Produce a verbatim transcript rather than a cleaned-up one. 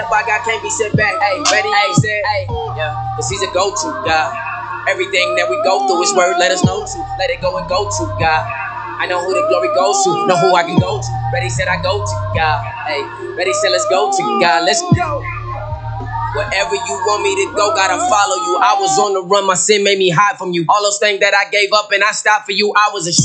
My God can't be set back. Hey, ready? Hey, said, hey, yeah, cause he's a go-to God. Everything that we go through, his word let us know to. Let it go and go to God. I know who the glory goes to, know who I can go to. Ready said I go to God. Hey, ready said let's go to God. Let's go. Wherever you want me to go, gotta follow you. I was on the run, my sin made me hide from you. All those things that I gave up and I stopped for you, I was a